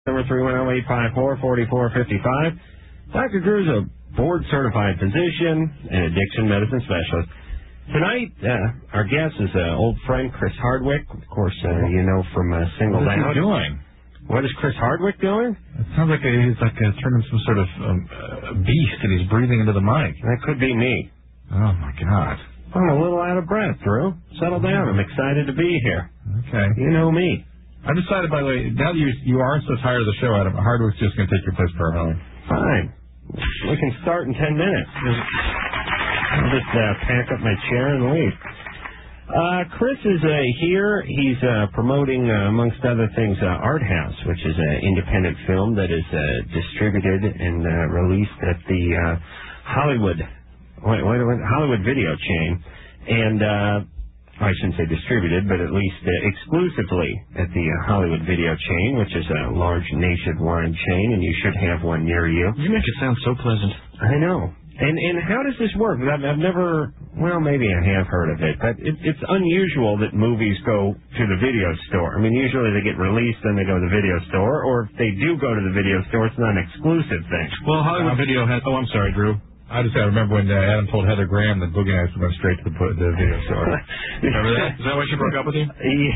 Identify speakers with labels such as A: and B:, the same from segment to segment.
A: Number 310-854-4455. Dr. Drew's a board-certified physician and addiction medicine specialist. Tonight, our guest is an old friend, Chris Hardwick. Of course, you know from Singled Out.
B: What is he doing?
A: What is Chris Hardwick doing?
B: It sounds like he's turned into some sort of beast, and he's breathing into the mic.
A: That could be me.
B: Oh, my God.
A: I'm a little out of breath, Drew. Settle down. I'm excited to be here.
B: Okay.
A: You know me.
B: I decided, by the way, now that you aren't so tired of the show, Adam, Hardwick's just going to take your place permanently.
A: Fine. We can start in 10 minutes. I'll just pack up my chair and leave. Chris is here. He's promoting, amongst other things, Art House, which is an independent film that is distributed and released at the Hollywood video chain. And I shouldn't say distributed, but at least exclusively at the Hollywood video chain, which is a large nationwide chain, and you should have one near you.
C: You make it sound so pleasant.
A: I know. And how does this work? I've never, well, maybe I have heard of it, but it's unusual that movies go to the video store. I mean, usually they get released, then they go to the video store, or if they do go to the video store, it's not an exclusive thing.
C: Well, Hollywood Video has... Oh, I'm sorry, Drew.
B: I just remember when Adam told Heather Graham that Boogie Nights went straight to the video store.
C: Remember that? Is that why she broke up with you?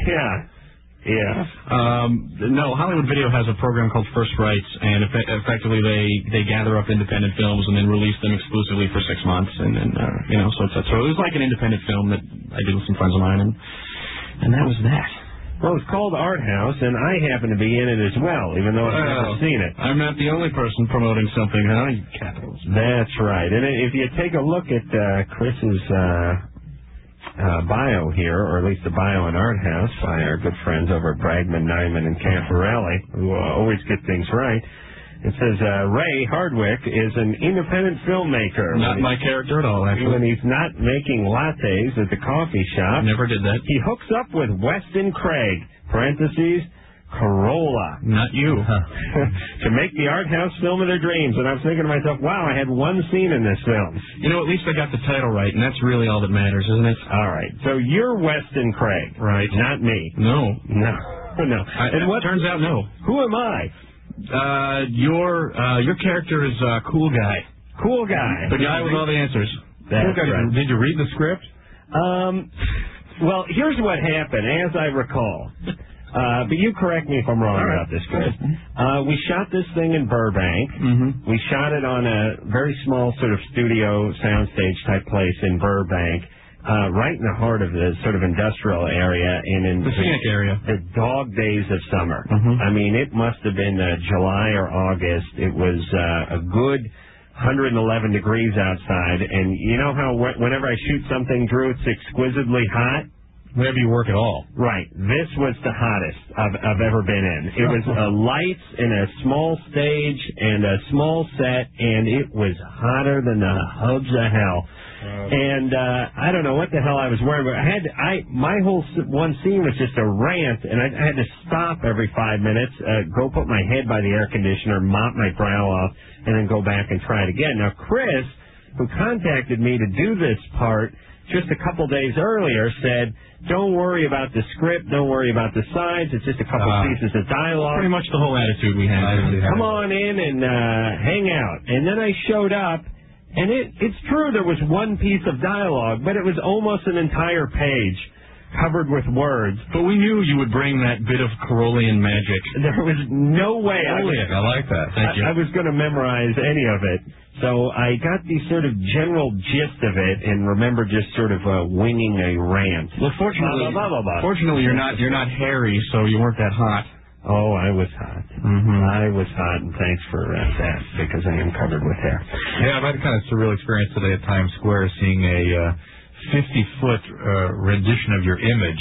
A: Yeah.
C: No, Hollywood Video has a program called First Rights, and effectively they gather up independent films and then release them exclusively for 6 months, and then so it was like an independent film that I did with some friends of mine, and that was that.
A: Well, it's called Art House, and I happen to be in it as well, even though I've never seen it.
C: I'm not the only person promoting something, huh? You capitals.
A: That's right. And if you take a look at Chris's bio here, or at least the bio in Art House by our good friends over at Bragman, Nyman, and Camporelli, who always get things right, it says Ray Hardwick is an independent filmmaker.
C: Not my character at all, actually.
A: When he's not making lattes at the coffee shop.
C: Never did that.
A: He hooks up with Weston Craig, parentheses, Corolla.
C: Not you.
A: To make the art house film of their dreams. And I was thinking to myself, wow, I had one scene in this film.
C: You know, at least I got the title right, and that's really all that matters, isn't it?
A: All right. So you're Weston Craig.
C: Right.
A: Not me.
C: No.
A: And what
C: turns out, no.
A: Who am I?
C: Your character is Cool Guy.
A: Cool Guy.
C: The guy with all the answers.
A: That's right.
B: Did you read the script?
A: Well, here's what happened, as I recall. But you correct me if I'm wrong about this, Chris. We shot this thing in Burbank.
C: Mm-hmm.
A: We shot it on a very small sort of studio soundstage type place in Burbank. Right in the heart of the sort of industrial area and in
C: the scenic area.
A: The dog days of summer.
C: Mm-hmm.
A: I mean, it must have been July or August. It was a good 111 degrees outside. And you know how whenever I shoot something, Drew, it's exquisitely hot?
B: Whenever you work at all.
A: Right. This was the hottest I've ever been in. It was lights and a small stage and a small set, and it was hotter than the hubs of hell. And I don't know what the hell I was wearing, but my whole one scene was just a rant, and I had to stop every 5 minutes, go put my head by the air conditioner, mop my brow off, and then go back and try it again. Now, Chris, who contacted me to do this part just a couple days earlier, said, don't worry about the script, don't worry about the sides, it's just a couple pieces of dialogue.
C: Pretty much the whole attitude we had.
A: Come on in and hang out. And then I showed up, and it's true there was one piece of dialogue, but it was almost an entire page covered with words.
C: But we knew you would bring that bit of Corollian magic.
A: There was no way
B: I like that.
C: Thank you.
A: I was going to memorize any of it. So I got the sort of general gist of it and remember just sort of winging a rant.
C: Well, fortunately you're not hairy, so you weren't that hot.
A: Oh, I was hot.
C: Mm-hmm.
A: I was hot, and thanks for that, because I am covered with hair.
B: Yeah, I've had a kind of surreal experience today at Times Square, seeing a 50-foot rendition of your image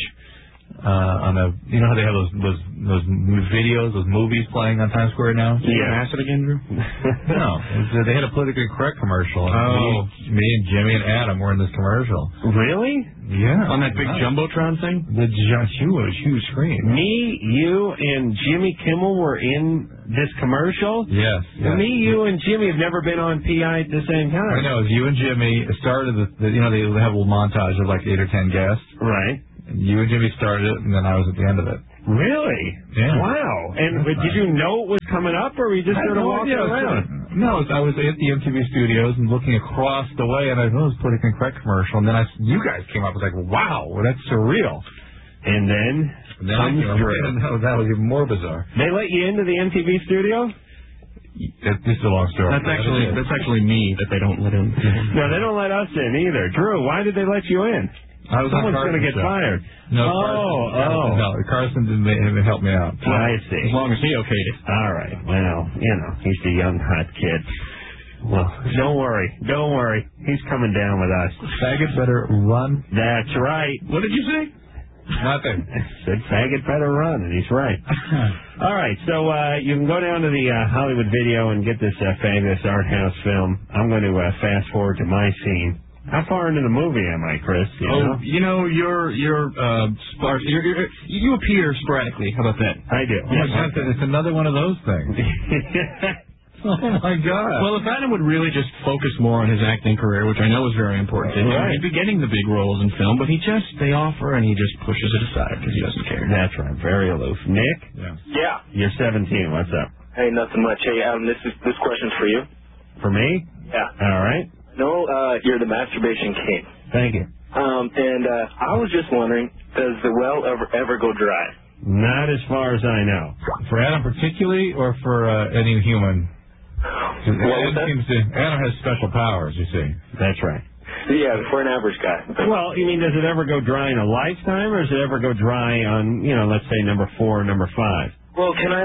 B: on a, you know how they have those videos, those movies playing on Times Square now?
C: Yeah. Acid again, Drew?
B: No. They had a politically correct commercial. And me and Jimmy and Adam were in this commercial.
A: Really?
B: Yeah.
C: On that big Jumbotron thing?
B: The huge screen.
A: Me, you, and Jimmy Kimmel were in this commercial?
B: Yes.
A: Me, you, and Jimmy have never been on PI at the same time.
B: I know. It was you and Jimmy. It started, they have a little montage of like 8 or 10 guests.
A: Right.
B: You and Jimmy started it, and then I was at the end of it.
A: Really?
B: Yeah.
A: Wow. And did you know it was coming up, or were you just sort of walking around?
B: No, I was at the MTV studios and looking across the way, and I thought it was a politically incorrect commercial. And then you guys came up. I was like, wow, that's surreal.
A: And then
B: that was even more bizarre.
A: They let you into the MTV studio?
B: This is a long story.
C: That's actually me that they don't let in.
A: No, they don't let us in either. Drew, why did they let you in? Someone's going to get fired.
B: No,
A: Carson
B: didn't help me out.
A: I see.
C: As long as he okayed it.
A: All right. Well, he's a young, hot kid. Well, don't worry. He's coming down with us.
B: Faggot better run.
A: That's right.
C: What did you say?
B: Nothing.
A: Said faggot better run, and he's right. All right, so you can go down to the Hollywood Video and get this fabulous art house film. I'm going to fast forward to my scene. How far into the movie am I, Chris?
C: You're sparse. You appear sporadically. How about that?
A: I do.
B: Yes, it's another one of those things. Oh my God!
C: Well, if Adam would really just focus more on his acting career, which I know is very important to him, he'd be getting the big roles in film. But they offer, and he just pushes it aside because he doesn't care.
A: That's right. Very aloof. Nick?
D: Yeah.
A: You're 17. What's up?
D: Hey, nothing much. Hey, Adam, this question's for you.
A: For me?
D: Yeah.
A: All right.
D: No, you're the masturbation king.
A: Thank you.
D: And I was just wondering, does the well ever go dry?
A: Not as far as I know.
B: For Adam particularly, or for any human? Adam has special powers, you see.
A: That's right.
D: Yeah, for an average guy.
A: Well, you mean, does it ever go dry in a lifetime, or does it ever go dry on, let's say number 4 or number 5?
D: Well, can I,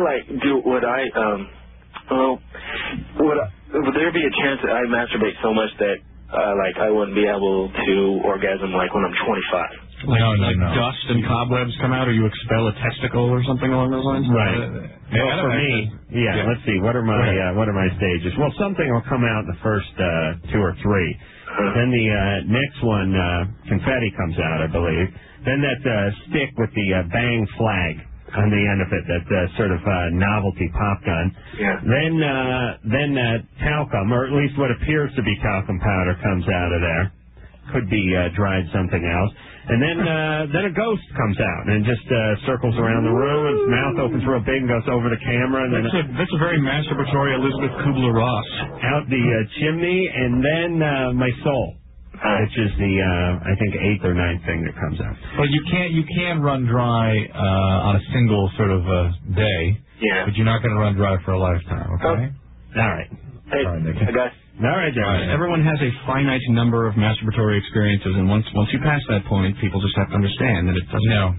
D: would there be a chance that I masturbate so much that, I wouldn't be able to orgasm, when I'm 25?
C: No. Dust and cobwebs come out, or you expel a testicle or something along those lines?
A: Right. Well, for me, let's see, what are my stages? Well, something will come out in the first 2 or 3. Then the next one, confetti comes out, I believe. Then that stick with the bang flag on the end of it, that sort of novelty pop gun.
D: Yeah.
A: Then talcum, or at least what appears to be talcum powder, comes out of there. Could be dried something else. And then a ghost comes out and just circles around the room, and his mouth opens real big and goes over the camera. And
C: that's a very masturbatory Elizabeth Kubler-Ross.
A: Out the chimney, and then my soul. Which is the, I think, 8th or 9th thing that comes out.
B: Well, you can run dry on a single sort of day.
D: Yeah.
B: But you're not going to run dry for a lifetime, okay?
A: All right.
D: Hey, guys.
A: All right, John.
C: Everyone has a finite number of masturbatory experiences, and once you pass that point, people just have to understand that it doesn't.
B: No,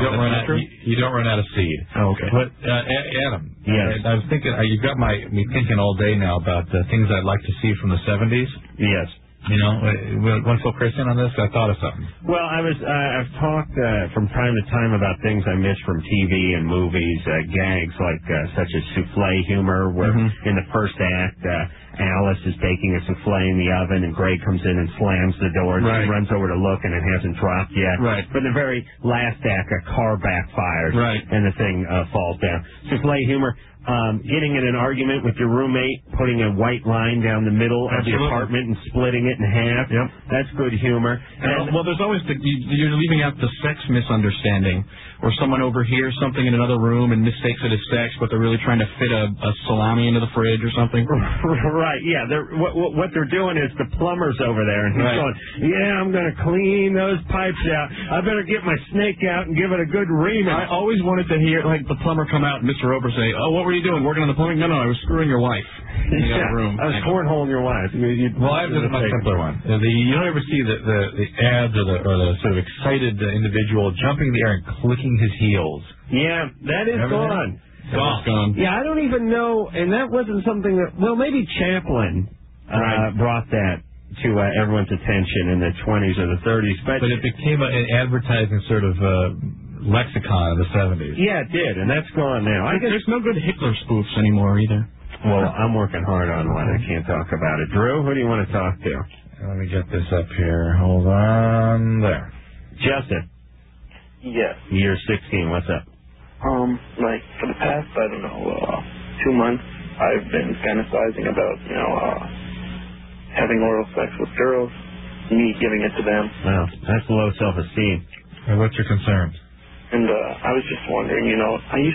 B: you don't run out of seed.
C: Oh, okay.
B: But Adam,
A: yes.
B: I was thinking, you got me thinking all day now about the things I'd like to see from the 70s.
A: Yes.
B: Want to fill Chris in on this? I thought of something.
A: Well, I've talked from time to time about things I miss from TV and movies, gags such as souffle humor, where in the first act, Alice is baking a souffle in the oven, and Greg comes in and slams the door, and she runs over to look, and it hasn't dropped yet.
C: Right.
A: But in the very last act, a car backfires, and the thing falls down. Souffle humor. Getting in an argument with your roommate, putting a white line down the middle of the apartment and splitting it in half.
C: Yep.
A: That's good humor.
C: Well, there's always you're leaving out the sex misunderstanding, where someone overhears something in another room and mistakes it as sex, but they're really trying to fit a salami into the fridge or something.
A: Right, yeah. What they're doing is the plumber's over there, and he's going, I'm going to clean those pipes out. I better get my snake out and give it a good reaming.
C: I always wanted to hear, the plumber come out and Mr. Roper say, what were you doing, working on the plumbing? No, I was screwing your wife in the other room.
A: I was cornholing your wife.
B: Well, I have a much simpler one. You don't ever see the ads or the sort of excited individual jumping in the air and clicking his heels.
A: Yeah, that is gone.
C: Gone.
A: Yeah, I don't even know, and that wasn't something that, maybe Chaplin brought that to everyone's attention in the 20s or the 30s. But
B: it became an advertising sort of lexicon of the 70s.
A: Yeah, it did, and that's gone now. I guess
C: there's no good Hitler spoofs anymore either.
A: Well, I'm working hard on one. I can't talk about it. Drew, who do you want to talk to?
B: Let me get this up here. Hold on. There.
A: Justin.
D: Yes.
A: You're 16. What's up?
D: For the past, 2 months, I've been fantasizing about, having oral sex with girls, me giving it to them.
A: Wow, that's low self-esteem.
B: What's your concern?
D: And I was just wondering, I used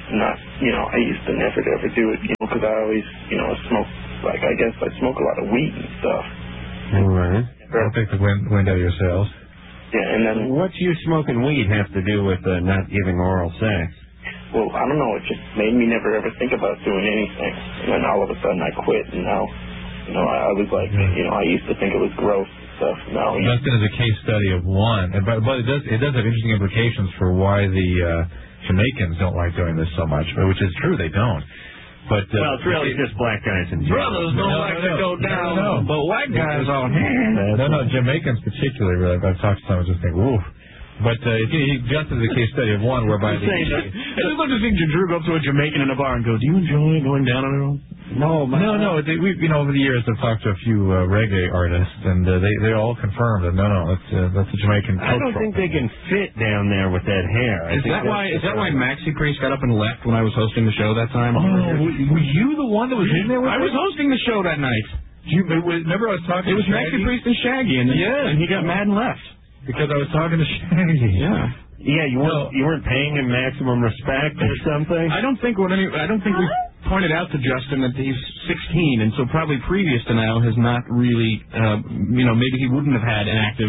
D: to never ever do it, because I always, smoke, I guess I smoke a lot of weed and stuff.
A: All right.
B: I'll take the wind out of your sails.
D: Yeah, and then...
A: What's you smoking weed have to do with not giving oral sex?
D: Well, I don't know, it just made me never ever think about doing anything. And then all of a sudden I quit, and now, I was like, I used to think it was gross and stuff. Now,
B: Dustin is a case study of one, but it does have interesting implications for why the Jamaicans don't like doing this so much, which is true, they don't. But
A: well, it's really just black guys in general.
C: Brothers don't like to go down, but white guys on hand.
B: No, Jamaicans particularly, really. I've talked to some and just think, ooh. But Justin's a case study of one whereby...
C: I just love to see Drew go up to a Jamaican in a bar and go, do you enjoy going down on it all?
B: No. We've over the years I've talked to a few reggae artists, and they all confirmed that that's a Jamaican culture.
A: I don't think they can fit down there with that hair.
C: Is that why Maxi Priest got up and left when I was hosting the show that time?
B: Oh, were you the one that was in there with
C: I was hosting the show that night.
B: Remember I was talking
C: to Shaggy? It was Maxi Priest and Shaggy, and he got mad and left.
B: Because I was talking to Shaggy.
C: Yeah.
A: Yeah, you weren't paying him maximum respect or something?
C: I don't think we pointed out to Justin that he's 16, and so probably previous to now has not really, maybe he wouldn't have had an active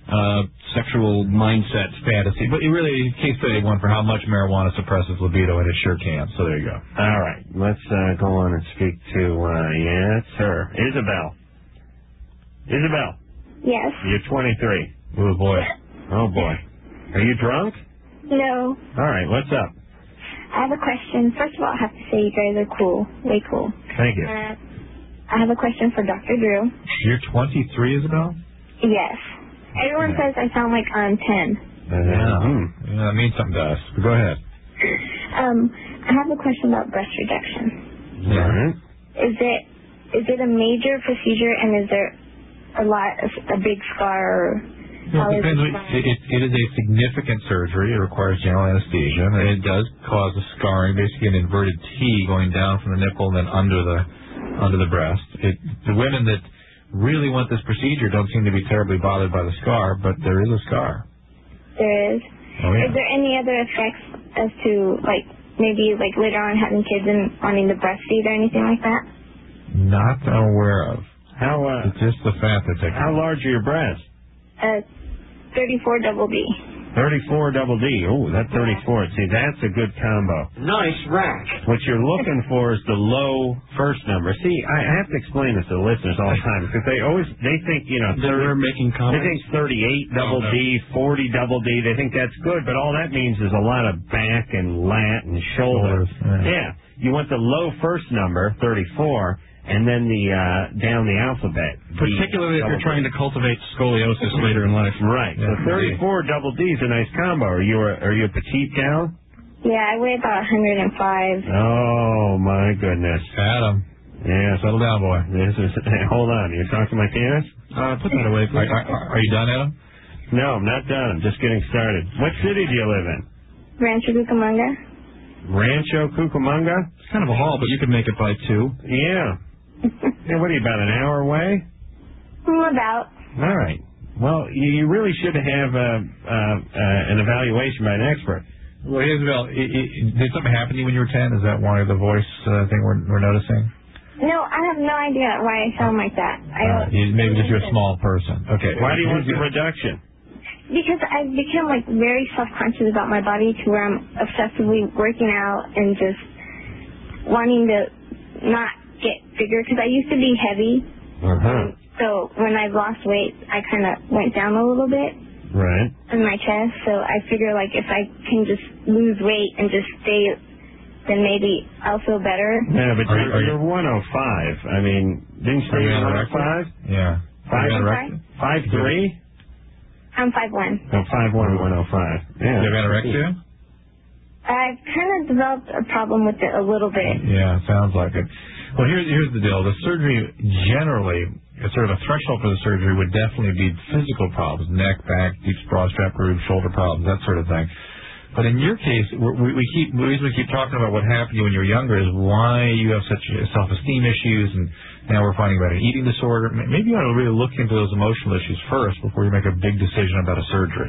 C: sexual mindset fantasy.
B: But he really case study one for how much marijuana suppresses libido, and it sure can. So there you go.
A: All right, let's go on and speak to it's her, Isabel. Isabel.
E: Yes.
A: You're 23.
B: Oh boy.
E: Yes.
A: Oh boy. Are you drunk?
E: No.
A: All right, what's up?
E: I have a question. First of all, I have to say you guys are cool. Way cool.
A: Thank you.
E: I have a question for Dr. Drew.
B: You're 23, Isabel?
E: Yes. Everyone says I sound like I'm 10.
B: Yeah, that means something to us. But go ahead.
E: I have a question about breast reduction.
A: All right.
E: Is it a major procedure, and is there a big scar?
B: Well, it depends. It is a significant surgery. It requires general anesthesia, and it does cause a scarring, basically an inverted T going down from the nipple and then under the breast. The women that really want this procedure don't seem to be terribly bothered by the scar, but there is a scar.
E: There is?
B: Oh, yeah.
E: Is there any other effects as to, maybe later on having kids and wanting to breastfeed or anything like that?
B: Not that I'm aware of.
A: It's
B: just the fat that's
A: How large are your breasts?
E: 34 double D.
A: 34 double D. Oh, that 34. See, that's a good combo.
C: Nice rack.
A: What you're looking for is the low first number. See, I have to explain this to the listeners all the time because they think,
C: they're making comments.
A: They think 38 double D, 40 double D. They think that's good, but all that means is a lot of back and lat and shoulder. Yeah. You want the low first number, 34. And then down the alphabet.
C: Particularly if you're trying to cultivate scoliosis later in life.
A: Right. So 34 double D is a nice combo. Are you a petite gal?
E: Yeah, I weigh about 105.
A: Oh my goodness.
B: Adam.
A: Yeah.
B: Settle down, boy.
A: Hold on. You talking to my penis?
C: Put that away, please.
B: Are you done, Adam?
A: No, I'm not done. I'm just getting started. What city do you live in?
E: Rancho Cucamonga.
A: Rancho Cucamonga?
C: It's kind of a haul, but you could make it by 2.
A: Yeah. Yeah, what are you, about an hour away?
E: About.
A: All right. Well, you really should have an evaluation by an expert.
B: Well, Isabel, did something happen to you when you were 10? Is that why the voice thing we're noticing?
E: No, I have no idea why I sound like that.
B: Maybe just you're a small person. Okay.
A: Why do you want the reduction?
E: Because I've become very self-conscious about my body to where I'm obsessively working out and just wanting to not get bigger, because I used to be heavy. So when I've lost weight, I kind of went down a little bit.
A: Right.
E: In my chest. So I figure if I can just lose weight and just stay, then maybe I'll feel better.
A: Yeah, but you're 105. I mean, didn't you say you're 105?
B: Yeah.
A: 5'3"?
E: I'm 5'1".
A: No, 5'1", 105. Yeah.
B: You have anorexia?
E: I've kind of developed a problem with it a little bit.
B: Yeah, sounds like it. Well, here's the deal. The surgery generally, sort of a threshold for the surgery would definitely be physical problems, neck, back, deep broad strap groove, shoulder problems, that sort of thing. But in your case, the reason we keep talking about what happened to you when you were younger is why you have such self-esteem issues, and now we're finding about an eating disorder. Maybe you ought to really look into those emotional issues first before you make a big decision about a surgery.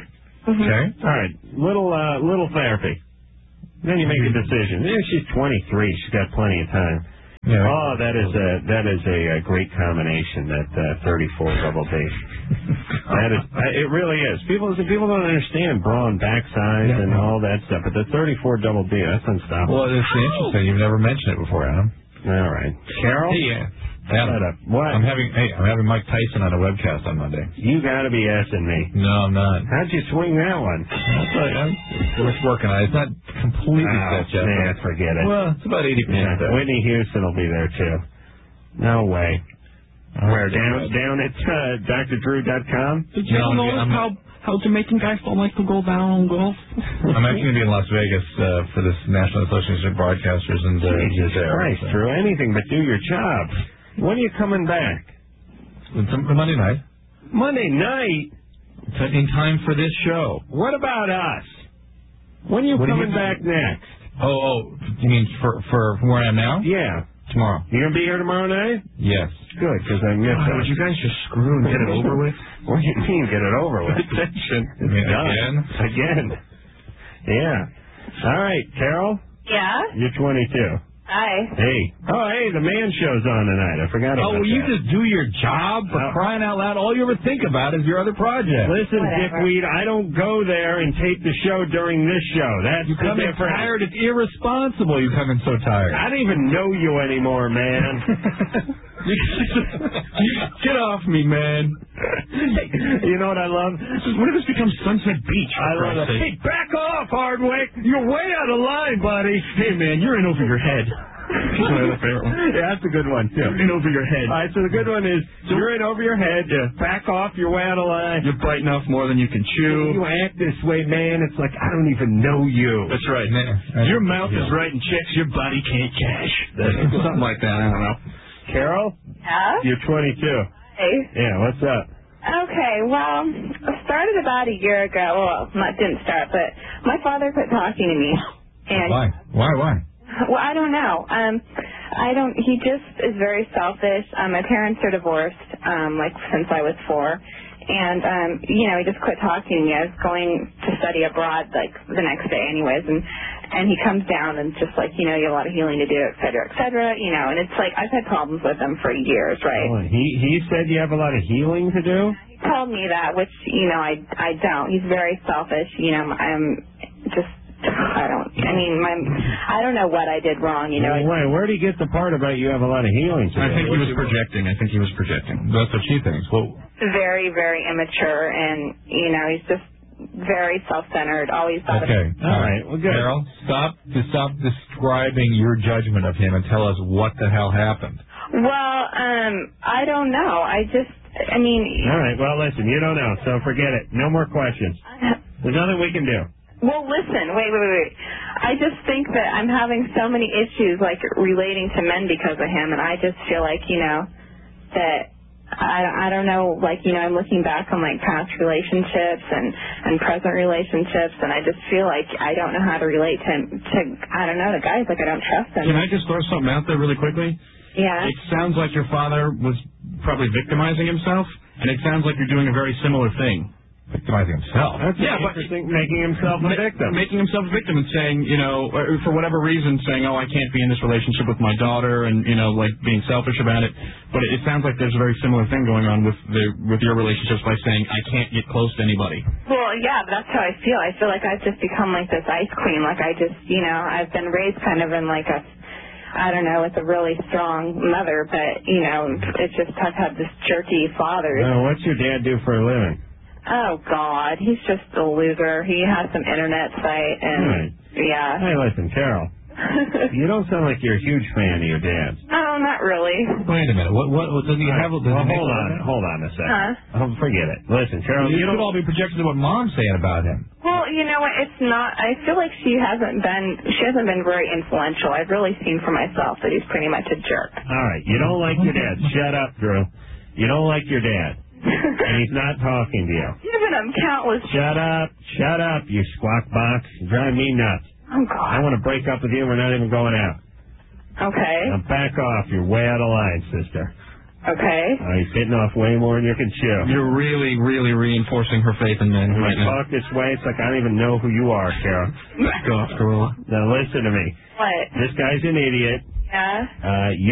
B: Okay.
A: All right, little therapy. Then you make a decision. Yeah, she's 23. She's got plenty of time.
B: Yeah.
A: Oh, that is a great combination. That 34 double D. It really is. People don't understand bra and back size and all that stuff, but the 34 double D, that's unstoppable.
B: Well, it's interesting. You've never mentioned it before, Adam.
A: All right, Carol.
B: Hey, Adam.
A: Shut up. What?
B: I'm having Mike Tyson on a webcast on Monday.
A: You got to be assing me.
B: No, I'm not.
A: How'd you swing that one?
B: We're working on it. It's not completely set yet.
A: Man, forget it.
B: Well, it's about 80% there.
A: Whitney Houston will be there too. No way. Where down at drdrew.com?
C: Did you know how Jamaican guys don't like to go down on golf?
B: I'm actually going to be in Las Vegas for this National Association of Broadcasters and
A: Jesus Christ, Drew, anything but do your job. When are you coming back?
B: Monday night.
A: Monday night?
B: In time for this show.
A: What about us? When are you coming back next?
B: Oh, you mean for where I am now?
A: Yeah.
B: Tomorrow.
A: You going to be here tomorrow night?
B: Yes.
A: Good, because I missed it.
C: Would you guys just screw and get it over with?
A: What do you mean, get it over with?
C: Attention.
A: Again? Yeah. All right, Carol?
F: Yeah?
A: You're 22.
F: Hi.
A: Hey. Oh, hey, the man show's on tonight. I forgot about that.
B: Oh, will you just do your job? For crying out loud, all you ever think about is your other project.
A: Listen, Dickweed, I don't go there and tape the show during this show. That's
B: you come in tired. It's irresponsible you come in so tired.
A: I don't even know you anymore, man.
C: Get off me, man.
A: You know what I love?
C: When did this become Sunset Beach?
A: I love it. Hey, back off, Hardwick. You're way out of line, buddy.
C: Hey, man, you're in over your head.
A: Yeah, that's a good one, too.
C: In over your head.
A: All right, so the good one is you're in over your head. Yeah. Back off. You're way out of line.
C: You're biting off more than you can chew.
A: You act this way, man. It's like I don't even know you.
C: That's right. Your mouth is writing checks your body can't cash. Something like that. I don't know.
A: Carol?
F: Yeah?
A: You're 22.
F: Hey.
A: Yeah, what's up?
F: Okay, well, it started about a year ago. Well, didn't start, but my father quit talking to me. And
B: Why?
F: Well, I don't know. He just is very selfish. My parents are divorced, since I was 4. And, he just quit talking to me. I was going to study abroad, the next day anyways. And he comes down and just you have a lot of healing to do, et cetera, and it's I've had problems with him for years, right?
A: Oh, he said you have a lot of healing to do?
F: He told me that, which, I don't. He's very selfish. I don't know what I did wrong,
A: Wait, where did he get the part about you have a lot of healing to do?
C: I think he was projecting.
B: That's what she thinks. Well,
F: very, very immature, and, he's just very self-centered, always thought
B: okay.
A: All right. Well, good.
B: Carol, stop describing your judgment of him and tell us what the hell happened.
F: Well, I don't know.
A: All right. Well, listen, you don't know, so forget it. No more questions. There's nothing we can do.
F: Well, listen, wait. I just think that I'm having so many issues, relating to men because of him, and I just feel that I don't know, I'm looking back on, past relationships and present relationships, and I just feel like I don't know how to relate to guys, I don't trust them.
C: Can I just throw something out there really quickly?
F: Yeah.
C: It sounds like your father was probably victimizing himself, and it sounds like you're doing a very similar thing.
B: Victimizing himself.
A: That's interesting. Making himself a victim.
C: Making himself a victim and saying, for whatever reason, saying, oh, I can't be in this relationship with my daughter, and, being selfish about it. But it sounds like there's a very similar thing going on with your relationships by saying, I can't get close to anybody.
F: Well, yeah, that's how I feel. I feel like I've just become this ice queen. I've been raised kind of in with a really strong mother, but, it's just I've had this jerky father.
A: What's your dad do for a living?
F: Oh, God. He's just a loser. He has some internet site, and, yeah.
A: Hey, listen, Carol. You don't sound like you're a huge fan of your dad.
F: Oh, not really.
B: Wait a minute. What does he have?
A: Hold on a second.
F: Huh?
A: Forget it. Listen, Carol,
B: you could all be projecting what Mom's saying about him.
F: Well, you know what? It's not. I feel like she hasn't been very influential. I've really seen for myself that he's pretty much a jerk.
A: All right. You don't like your dad. Shut up, Drew. You don't like your dad. And he's not talking to you.
F: He's been on countless.
A: Shut up, you squawk box. You drive me nuts.
F: Oh, God.
A: I want to break up with you. We're not even going out.
F: Okay.
A: Now back off. You're way out of line, sister.
F: Okay.
A: He's hitting off way more than you can chew.
C: You're really, really reinforcing her faith in men
A: When
C: right
A: you
C: now.
A: talk this way, it's like I don't even know who you are, Kara.
C: Back off, Gorilla.
A: Now listen to me.
F: What?
A: This guy's an idiot.
F: Yeah?